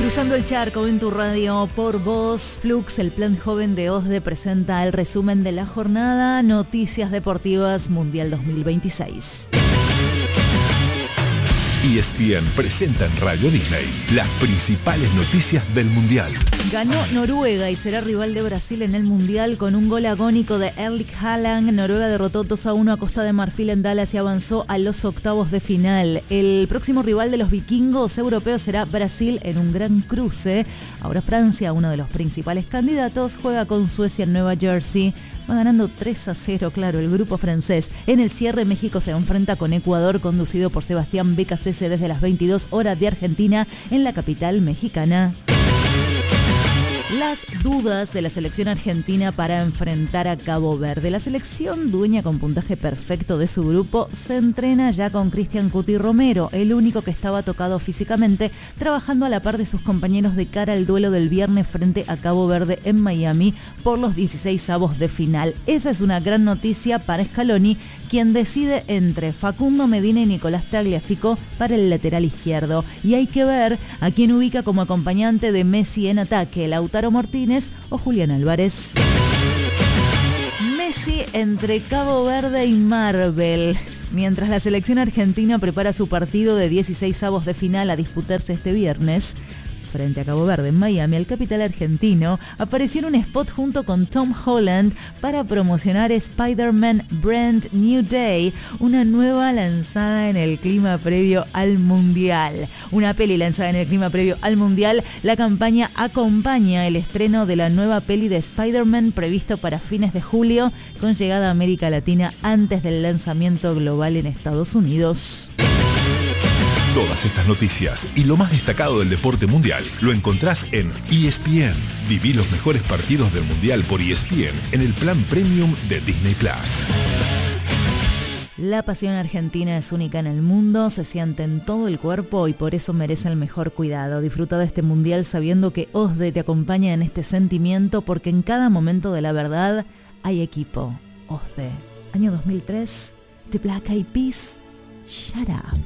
Cruzando el charco en tu radio por Voz Flux, el plan joven de OSDE presenta el resumen de la jornada, Noticias Deportivas Mundial 2026. ESPN presenta en Radio Disney las principales noticias del Mundial. Ganó Noruega y será rival de Brasil en el Mundial con un gol agónico de Erling Haaland. Noruega derrotó 2-1 a Costa de Marfil en Dallas y avanzó a los octavos de final. El próximo rival de los vikingos europeos será Brasil en un gran cruce. Ahora Francia, uno de los principales candidatos, juega con Suecia en Nueva Jersey. Va ganando 3-0, claro, el grupo francés. En el cierre, México se enfrenta con Ecuador, conducido por Sebastián Becasese desde las 22 horas de Argentina en la capital mexicana. Las dudas de la selección argentina para enfrentar a Cabo Verde. La selección, dueña con puntaje perfecto de su grupo, se entrena ya con Cristian Cuti Romero, el único que estaba tocado físicamente, trabajando a la par de sus compañeros de cara al duelo del viernes frente a Cabo Verde en Miami por los 16avos de final. Esa es una gran noticia para Scaloni, quien decide entre Facundo Medina y Nicolás Tagliafico para el lateral izquierdo. Y hay que ver a quién ubica como acompañante de Messi en ataque, Lautaro Martínez o Julián Álvarez. Messi entre Cabo Verde y Marvel. Mientras la selección argentina prepara su partido de 16avos de final a disputarse este viernes frente a Cabo Verde en Miami, el capital argentino apareció en un spot junto con Tom Holland para promocionar Spider-Man Brand New Day, una nueva lanzada en el clima previo al Mundial. Una peli lanzada en el clima previo al Mundial, la campaña acompaña el estreno de la nueva peli de Spider-Man previsto para fines de julio, con llegada a América Latina antes del lanzamiento global en Estados Unidos. Todas estas noticias y lo más destacado del deporte mundial lo encontrás en ESPN. Viví los mejores partidos del Mundial por ESPN en el plan premium de Disney Plus. La pasión argentina es única en el mundo, se siente en todo el cuerpo y por eso merece el mejor cuidado. Disfruta de este Mundial sabiendo que OSDE te acompaña en este sentimiento, porque en cada momento de la verdad hay equipo. OSDE. Año 2003, The Black Eyed Peas, Shut Up.